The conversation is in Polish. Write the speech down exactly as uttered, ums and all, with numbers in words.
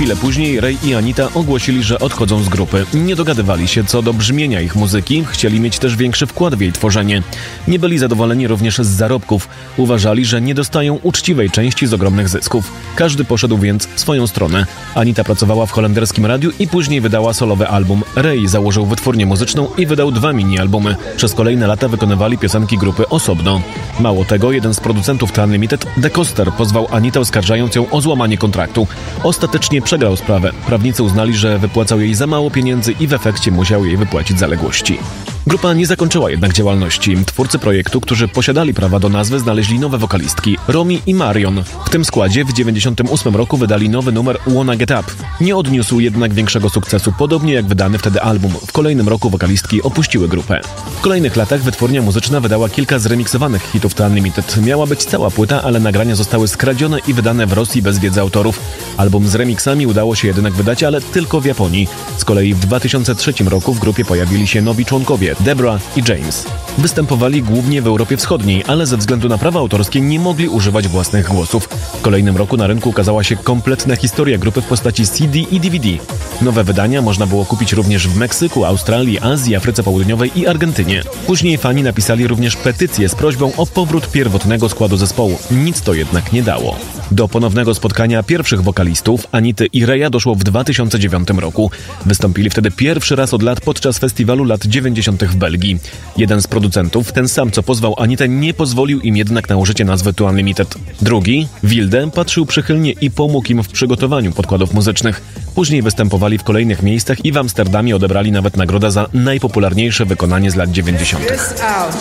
Chwilę później Ray i Anita ogłosili, że odchodzą z grupy. Nie dogadywali się co do brzmienia ich muzyki, chcieli mieć też większy wkład w jej tworzenie. Nie byli zadowoleni również z zarobków. Uważali, że nie dostają uczciwej części z ogromnych zysków. Każdy poszedł więc w swoją stronę. Anita pracowała w holenderskim radiu i później wydała solowy album. Ray założył wytwórnię muzyczną i wydał dwa mini-albumy. Przez kolejne lata wykonywali piosenki grupy osobno. Mało tego, jeden z producentów The Unlimited, The Coster, pozwał Anitę, oskarżając ją o złamanie kontraktu. Ostatecznie przegrał sprawę. Prawnicy uznali, że wypłacał jej za mało pieniędzy i w efekcie musiał jej wypłacić zaległości. Grupa nie zakończyła jednak działalności. Twórcy projektu, którzy posiadali prawa do nazwy, znaleźli nowe wokalistki, Romy i Marion. W tym składzie w dziewięćdziesiątym ósmym roku wydali nowy numer Wanna Get Up. Nie odniósł jednak większego sukcesu, podobnie jak wydany wtedy album. W kolejnym roku wokalistki opuściły grupę. W kolejnych latach wytwórnia muzyczna wydała kilka zremiksowanych hitów The Unlimited. Miała być cała płyta, ale nagrania zostały skradzione i wydane w Rosji bez wiedzy autorów. Album z remixami udało się jednak wydać, ale tylko w Japonii. Z kolei w dwa tysiące trzecim roku w grupie pojawili się nowi członkowie, Debra i James. Występowali głównie w Europie Wschodniej, ale ze względu na prawa autorskie nie mogli używać własnych głosów. W kolejnym roku na rynku ukazała się kompletna historia grupy w postaci C D i D V D. Nowe wydania można było kupić również w Meksyku, Australii, Azji, Afryce Południowej i Argentynie. Później fani napisali również petycję z prośbą o powrót pierwotnego składu zespołu. Nic to jednak nie dało. Do ponownego spotkania pierwszych wokalistów, Anity i Raya, doszło w dwa tysiące dziewiątym roku. Wystąpili wtedy pierwszy raz od lat podczas festiwalu lat dziewięćdziesiątych w Belgii. Jeden z producentów, ten sam co pozwał Anitę, nie pozwolił im jednak na użycie nazwy The Unlimited. Drugi, Wilde, patrzył przychylnie i pomógł im w przygotowaniu podkładów muzycznych. Później występowali w kolejnych miejscach i w Amsterdamie odebrali nawet nagrodę za najpopularniejsze wykonanie z lat dziewięćdziesiątych.